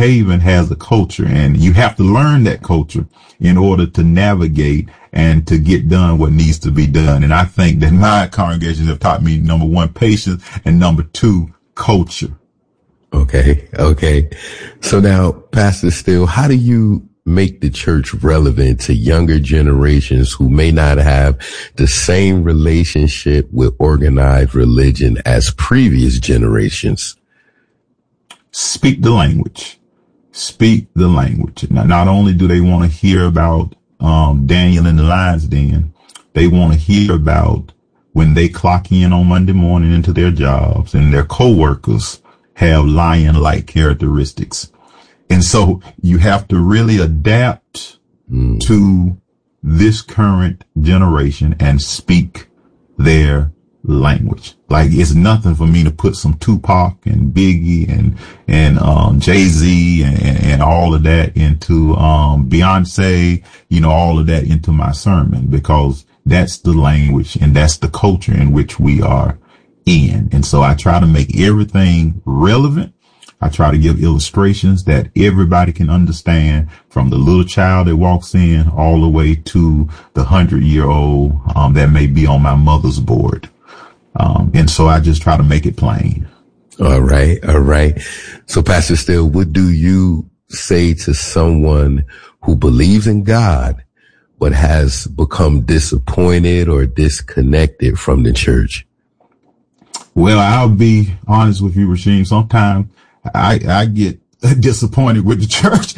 Haven has a culture, and you have to learn that culture in order to navigate and to get done what needs to be done. And I think that my congregations have taught me, number one, patience, and number two, culture. Okay. So now, Pastor Steele, how do you make the church relevant to younger generations who may not have the same relationship with organized religion as previous generations? Speak the language. Speak the language. Now, not only do they want to hear about Daniel in the lion's den, they want to hear about when they clock in on Monday morning into their jobs and their coworkers have lion-like characteristics. And so you have to really adapt to this current generation and speak their language. Like, it's nothing for me to put some Tupac and Biggie and Jay-Z and all of that into Beyonce, all of that into my sermon, because that's the language and that's the culture in which we are in. And so I try to make everything relevant. I try to give illustrations that everybody can understand, from the little child that walks in all the way to the 100-year-old that may be on my mother's board. And so I just try to make it plain. All right. So, Pastor Steele, what do you say to someone who believes in God but has become disappointed or disconnected from the church? Well, I'll be honest with you, Rasheem. Sometimes I get disappointed with the church,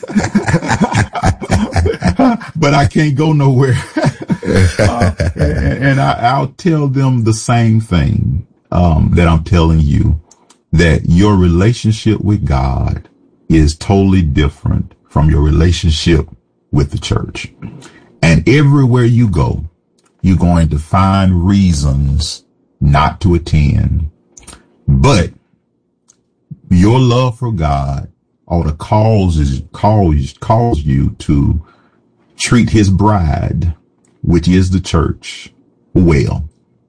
but I can't go nowhere. And I'll tell them the same thing that I'm telling you, that your relationship with God is totally different from your relationship with the church. And everywhere you go, you're going to find reasons not to attend. But your love for God ought to cause you to treat his bride, which is the church, well.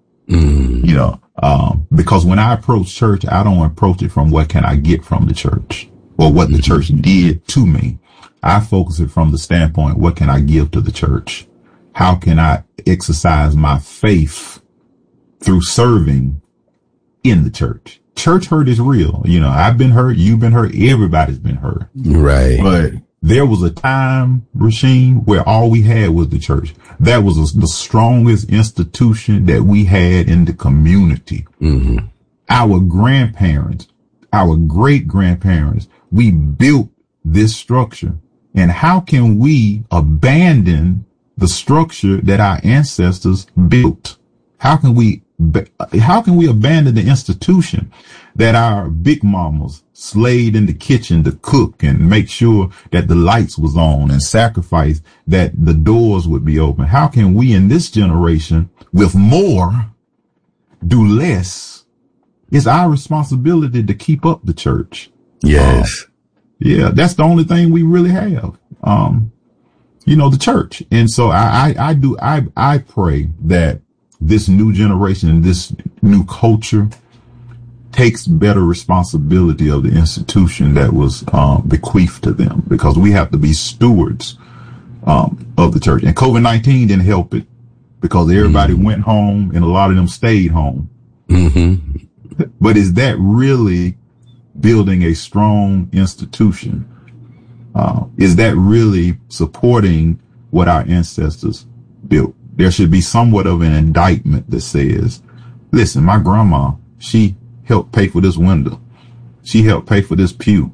Because when I approach church, I don't approach it from what can I get from the church or what the church did to me. I focus it from the standpoint, what can I give to the church? How can I exercise my faith through serving in the church? Church hurt is real. I've been hurt. You've been hurt. Everybody's been hurt. Right. But there was a time, Rasheem, where all we had was the church. That was the strongest institution that we had in the community. Mm-hmm. Our grandparents, our great grandparents, we built this structure. And how can we abandon the structure that our ancestors built? How can we abandon the institution that our big mamas slaved in the kitchen to cook and make sure that the lights was on and sacrifice that the doors would be open? How can we in this generation with more do less? It's our responsibility to keep up the church. Yes. That's the only thing we really have. The church. And so I pray that this new generation and this new culture takes better responsibility of the institution that was bequeathed to them, because we have to be stewards of the church. And COVID-19 didn't help it, because everybody went home and a lot of them stayed home. Mm-hmm. But is that really building a strong institution? Is that really supporting what our ancestors built? There should be somewhat of an indictment that says, listen, my grandma, she helped pay for this window. She helped pay for this pew.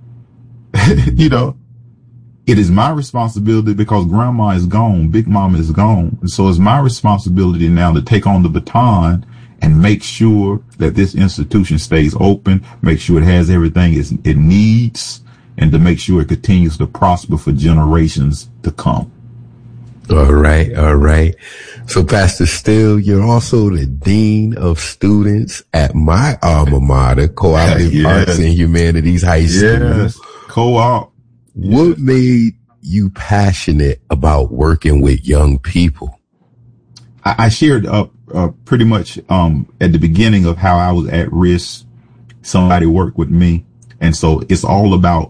It is my responsibility, because grandma is gone, big mama is gone. So it's my responsibility now to take on the baton and make sure that this institution stays open, make sure it has everything it needs, and to make sure it continues to prosper for generations to come. All right. So, Pastor Steele, you're also the Dean of Students at my alma mater, Cooperative Arts and Humanities High School. Yes, co-op. What made you passionate about working with young people? I shared pretty much at the beginning of how I was at risk. Somebody worked with me. And so it's all about